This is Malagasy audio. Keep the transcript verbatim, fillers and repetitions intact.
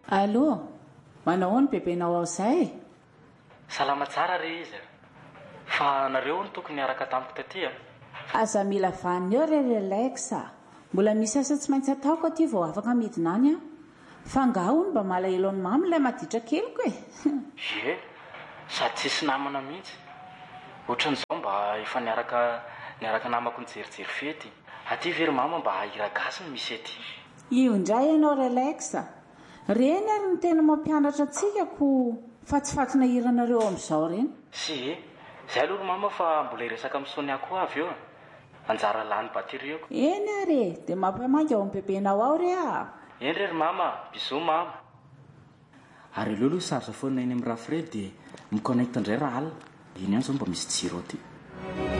Allô, manao ny bebenao ao izay? Salama tsara re izy. Fa nareo ny tokony niaraka tamiko taty. Aza mila vanina eo re relaxa. Mbola misy asa tsy maintsy ataoko aty vao afaka midina any a. Fa ngaho ny mba malahelo ny mamy ilay maditra keliko e. Ye, sady tsisy namana mihitsy. Ohatran'izao mba efa niaraka niaraka namako nijerijery fety. Aty very mama mba hiragasy ny misy ety. Io indray ianao relaxa. Reny ary ny tena mampianatra antsika ko fatsifatsina hiranareo amin'izao reny. Si, izay aloha mama fa mbola hiresaka amin'ny Soniako avy eo. Anjara lany baterioko. Eny ary, dia mampiamanga ao amin'ny bebenao ao re a. Eny rery mama, bisous mama. Ary aleo aloha sarotsa foana eny amin'ny rafray dia miconnecte indray raha alina. Iny ihany izao mba misy jiro aty.